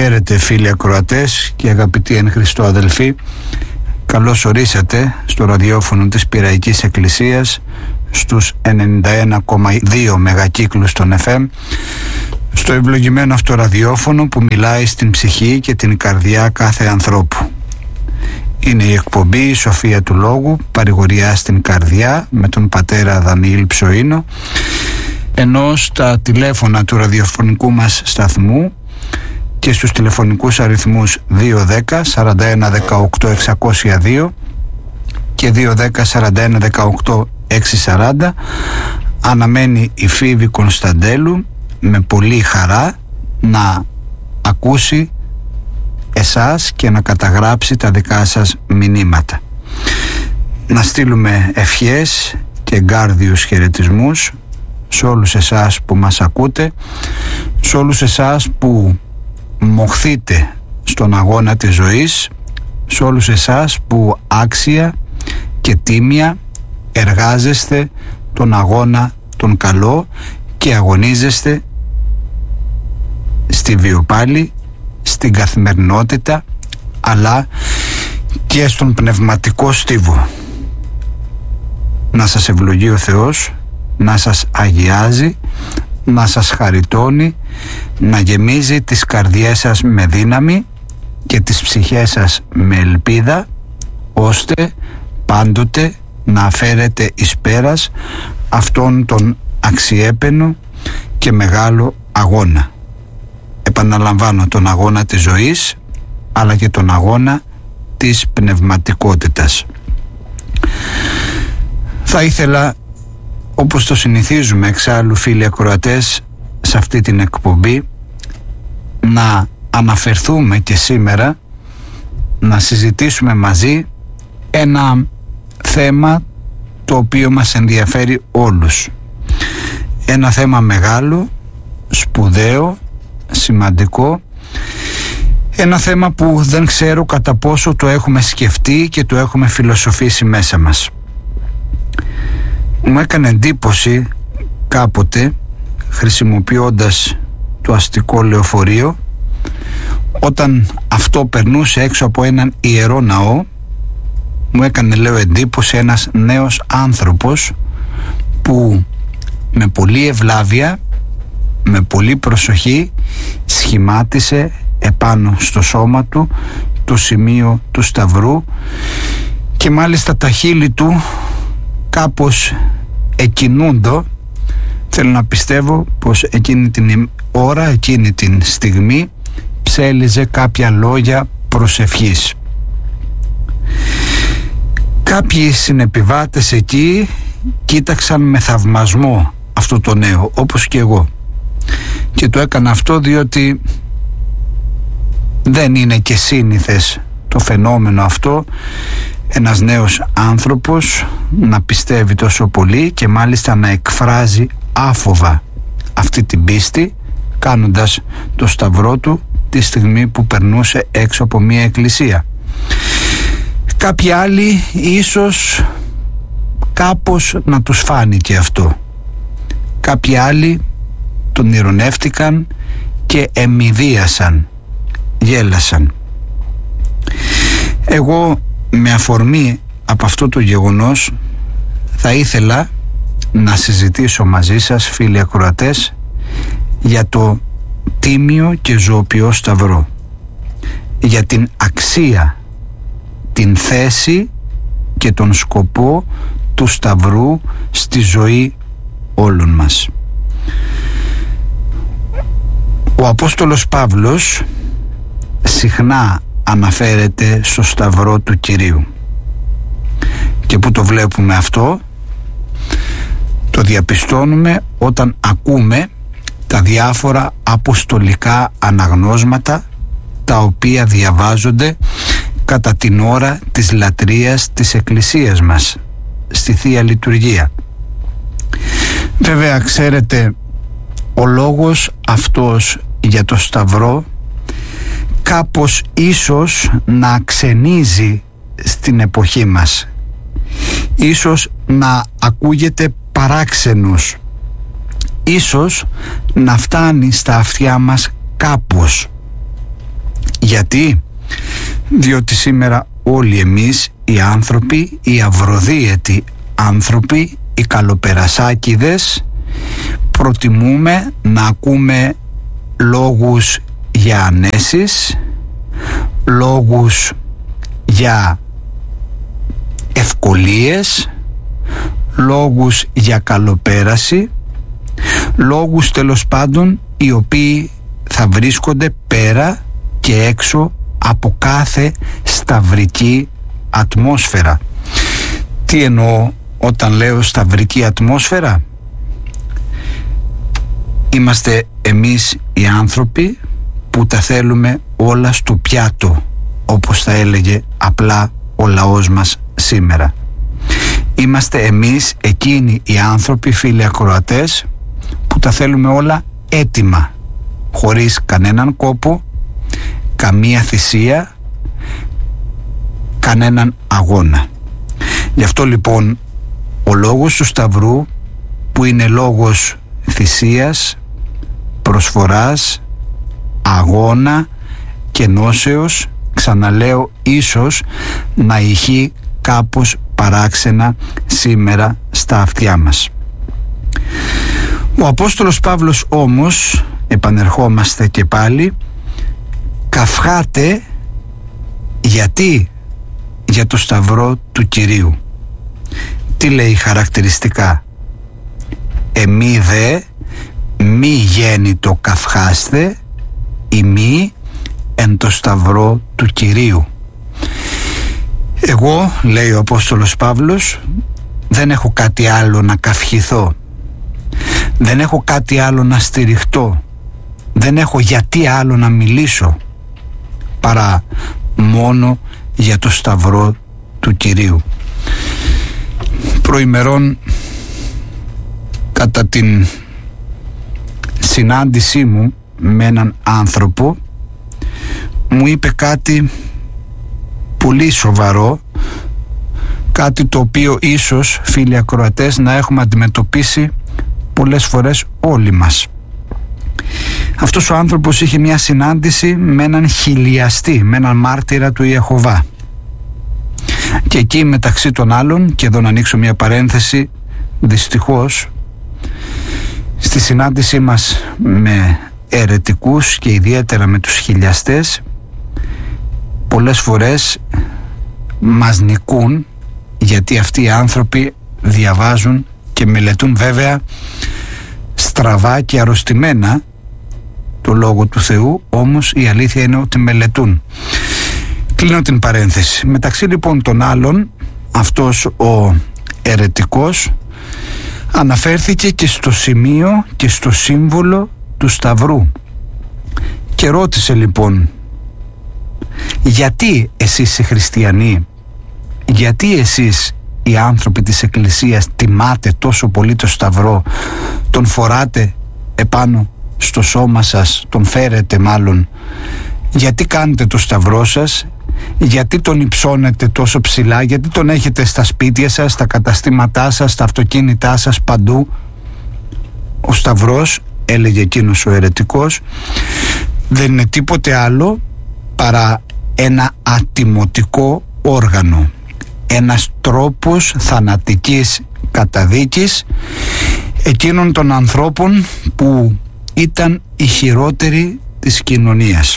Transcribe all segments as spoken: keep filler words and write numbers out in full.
Χαίρετε φίλοι ακροατές και αγαπητοί εν Χριστώ αδελφοί. Καλώς ορίσατε στο ραδιόφωνο της Πειραϊκής Εκκλησίας στους ενενήντα ένα κόμμα δύο μεγακύκλους των εφ εμ, στο ευλογημένο αυτό ραδιόφωνο που μιλάει στην ψυχή και την καρδιά κάθε ανθρώπου. Είναι η εκπομπή «Η Σοφία του Λόγου», παρηγοριά στην καρδιά, με τον πατέρα Δανιήλ Ψοΐνο, ενώ στα τηλέφωνα του ραδιοφωνικού μας σταθμού και στους τηλεφωνικούς αριθμούς δύο ένα μηδέν σαράντα ένα δεκαοκτώ εξακόσια δύο και δύο ένα μηδέν σαράντα ένα δεκαοκτώ εξακόσια σαράντα αναμένει η Φίβη Κωνσταντέλου με πολύ χαρά να ακούσει εσάς και να καταγράψει τα δικά σας μηνύματα. Να στείλουμε ευχές και εγκάρδιους χαιρετισμούς σε όλους εσάς που μας ακούτε, σε όλους εσάς που μοχθείτε στον αγώνα της ζωής, σε όλους εσάς που άξια και τίμια εργάζεστε τον αγώνα τον καλό και αγωνίζεστε στη βιοπάλη, στην καθημερινότητα, αλλά και στον πνευματικό στίβο. Να σας ευλογεί ο Θεός, να σας αγιάζει, να σας χαριτώνει, να γεμίζει τις καρδιές σας με δύναμη και τις ψυχές σας με ελπίδα, ώστε πάντοτε να φέρετε εις πέρας αυτόν τον αξιέπαινο και μεγάλο αγώνα. Επαναλαμβάνω, τον αγώνα της ζωής, αλλά και τον αγώνα της πνευματικότητας. Θα ήθελα, όπως το συνηθίζουμε εξάλλου φίλοι ακροατές, σε αυτή την εκπομπή, να αναφερθούμε και σήμερα, να συζητήσουμε μαζί ένα θέμα το οποίο μας ενδιαφέρει όλους. Ένα θέμα μεγάλο, σπουδαίο, σημαντικό, ένα θέμα που δεν ξέρω κατά πόσο το έχουμε σκεφτεί και το έχουμε φιλοσοφήσει μέσα μας. Μου έκανε εντύπωση κάποτε, χρησιμοποιώντας το αστικό λεωφορείο, όταν αυτό περνούσε έξω από έναν ιερό ναό, μου έκανε, λέω, εντύπωση ένας νέος άνθρωπος που με πολλή ευλάβεια, με πολλή προσοχή σχημάτισε επάνω στο σώμα του το σημείο του σταυρού και μάλιστα τα χείλη του κάπως εκκινούντο. Θέλω να πιστεύω πως εκείνη την ώρα, εκείνη την στιγμή ψέλιζε κάποια λόγια προσευχής. Κάποιοι συνεπιβάτες εκεί κοίταξαν με θαυμασμό αυτό το νέο, όπως και εγώ, και το έκανα αυτό διότι δεν είναι και σύνηθες το φαινόμενο αυτό, ένας νέος άνθρωπος να πιστεύει τόσο πολύ και μάλιστα να εκφράζει άφοβα αυτή την πίστη, κάνοντας το σταυρό του τη στιγμή που περνούσε έξω από μια εκκλησία. Κάποιοι άλλοι ίσως κάπως να τους φάνηκε αυτό. Κάποιοι άλλοι τον ειρωνεύτηκαν και εμηδίασαν, γέλασαν. Εγώ, με αφορμή από αυτό το γεγονός, θα ήθελα να συζητήσω μαζί σας, φίλοι ακροατές, για το τίμιο και ζωοποιό σταυρό, για την αξία, την θέση και τον σκοπό του σταυρού στη ζωή όλων μας. Ο Απόστολος Παύλος συχνά αναφέρεται στο σταυρό του Κυρίου. Και που το βλέπουμε αυτό? Το διαπιστώνουμε όταν ακούμε τα διάφορα αποστολικά αναγνώσματα τα οποία διαβάζονται κατά την ώρα της λατρείας της Εκκλησίας μας στη Θεία Λειτουργία. Βέβαια, ξέρετε, ο λόγος αυτός για το σταυρό κάπως ίσως να ξενίζει στην εποχή μας, ίσως να ακούγεται παράξενος, ίσως να φτάνει στα αυτιά μας κάπως. Γιατί? Διότι σήμερα όλοι εμείς οι άνθρωποι, οι αυροδίαιτοι άνθρωποι, οι καλοπερασάκηδες, προτιμούμε να ακούμε λόγους για ανέσεις, λόγους για ευκολίες, λόγους για καλοπέραση, λόγους τέλος πάντων οι οποίοι θα βρίσκονται πέρα και έξω από κάθε σταυρική ατμόσφαιρα. Τι εννοώ όταν λέω σταυρική ατμόσφαιρα? Είμαστε εμείς οι άνθρωποι που τα θέλουμε όλα στο πιάτο, όπως θα έλεγε απλά ο λαός μας σήμερα. Είμαστε εμείς εκείνοι οι άνθρωποι, φίλοι ακροατές, που τα θέλουμε όλα έτοιμα, χωρίς κανέναν κόπο, καμία θυσία, κανέναν αγώνα. Γι' αυτό λοιπόν ο λόγος του Σταυρού, που είναι λόγος θυσίας, προσφοράς, αγώνα και νόσεως, ξαναλέω, ίσως να ηχεί κάπως παράξενα σήμερα στα αυτιά μας. Ο Απόστολος Παύλος όμως, επανερχόμαστε και πάλι, καυχάται γιατί? Για το Σταυρό του Κυρίου. Τι λέει χαρακτηριστικά? Εμεί δε μη γέννητο καυχάστε, ημί εν το Σταυρό του Κυρίου. Εγώ, λέει ο Απόστολος Παύλος, δεν έχω κάτι άλλο να καυχηθώ, δεν έχω κάτι άλλο να στηριχτώ, δεν έχω γιατί άλλο να μιλήσω παρά μόνο για το Σταυρό του Κυρίου. Προημερών, κατά την συνάντησή μου με έναν άνθρωπο, μου είπε κάτι πολύ σοβαρό, κάτι το οποίο ίσως, φίλοι ακροατές, να έχουμε αντιμετωπίσει πολλές φορές όλοι μας. Αυτός ο άνθρωπος είχε μια συνάντηση με έναν χιλιαστή, με έναν μάρτυρα του Ιεχωβά. Και εκεί μεταξύ των άλλων, και εδώ να ανοίξω μια παρένθεση, δυστυχώς στη συνάντησή μας με αιρετικούς και ιδιαίτερα με τους χιλιαστές, πολλές φορές μας νικούν, γιατί αυτοί οι άνθρωποι διαβάζουν και μελετούν βέβαια στραβά και αρρωστημένα το Λόγο του Θεού, όμως η αλήθεια είναι ότι μελετούν. Κλείνω την παρένθεση. Μεταξύ λοιπόν των άλλων, αυτός ο αιρετικός αναφέρθηκε και στο σημείο και στο σύμβολο του Σταυρού και ρώτησε λοιπόν, γιατί εσείς οι χριστιανοί, γιατί εσείς οι άνθρωποι της Εκκλησίας τιμάτε τόσο πολύ το Σταυρό, τον φοράτε επάνω στο σώμα σας, τον φέρετε μάλλον, γιατί κάνετε το Σταυρό σας, γιατί τον υψώνετε τόσο ψηλά, γιατί τον έχετε στα σπίτια σας, στα καταστήματά σας, στα αυτοκίνητά σας, παντού? Ο Σταυρός, έλεγε εκείνος ο αιρετικός, δεν είναι τίποτε άλλο παρά ένα ατιμωτικό όργανο, ένας τρόπος θανατικής καταδίκης εκείνων των ανθρώπων που ήταν οι χειρότεροι της κοινωνίας.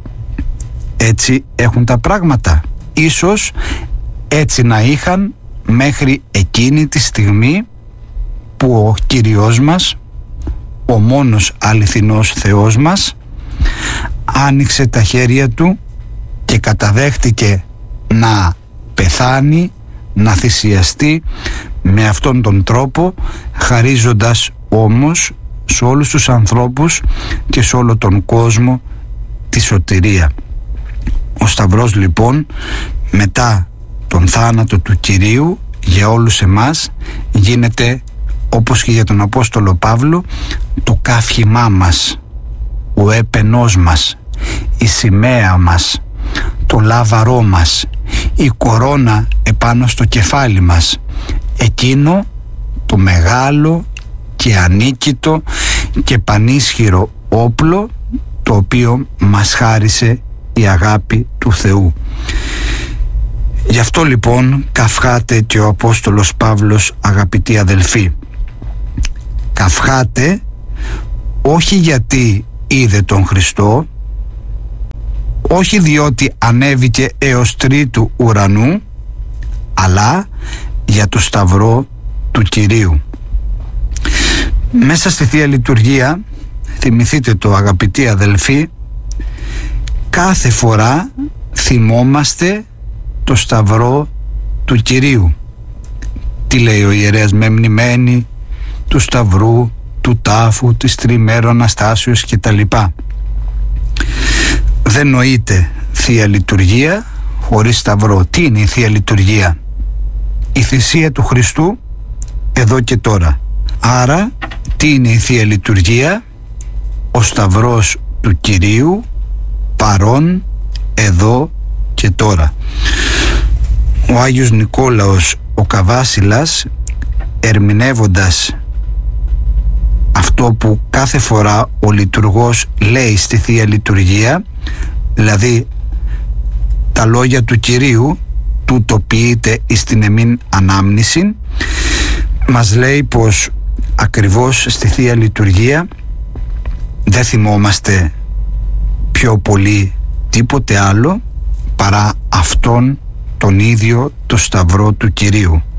Έτσι έχουν τα πράγματα. Ίσως έτσι να είχαν μέχρι εκείνη τη στιγμή που ο Κύριος μας, ο μόνος αληθινός Θεός μας, άνοιξε τα χέρια του και καταδέχτηκε να πεθάνει, να θυσιαστεί με αυτόν τον τρόπο, χαρίζοντας όμως σε όλους τους ανθρώπους και σε όλο τον κόσμο τη σωτηρία. Ο Σταυρός λοιπόν, μετά τον θάνατο του Κυρίου, για όλους εμάς γίνεται, όπως και για τον Απόστολο Παύλο, το καύχημά μας, ο έπαινός μας, η σημαία μας, το λάβαρό μας, η κορώνα επάνω στο κεφάλι μας, εκείνο το μεγάλο και ανίκητο και πανίσχυρο όπλο το οποίο μας χάρισε η αγάπη του Θεού. Γι' αυτό λοιπόν καυχάται και ο Απόστολος Παύλος, αγαπητοί αδελφοί. Καυχάται όχι γιατί είδε τον Χριστό, όχι διότι ανέβηκε έως τρίτου ουρανού, αλλά για το σταυρό του Κυρίου. Μέσα στη Θεία Λειτουργία, θυμηθείτε το αγαπητοί αδελφοί, κάθε φορά θυμόμαστε το σταυρό του Κυρίου. Τι λέει ο ιερέας μεμνημένη του σταυρού, του τάφου, της τριμέρου Αναστάσεως κτλ. Δεν νοείται Θεία Λειτουργία χωρίς σταυρό. Τι είναι η Θεία Λειτουργία? Η θυσία του Χριστού εδώ και τώρα. Άρα τι είναι η Θεία Λειτουργία? Ο σταυρός του Κυρίου παρών εδώ και τώρα. Ο Άγιος Νικόλαος ο Καβάσιλας, ερμηνεύοντας αυτό που κάθε φορά ο λειτουργός λέει στη Θεία Λειτουργία, δηλαδή τα λόγια του Κυρίου, τούτο ποιείται εις την εμήν ανάμνηση, μας λέει πως ακριβώς στη Θεία Λειτουργία δεν θυμόμαστε πιο πολύ τίποτε άλλο παρά αυτόν τον ίδιο το σταυρό του Κυρίου.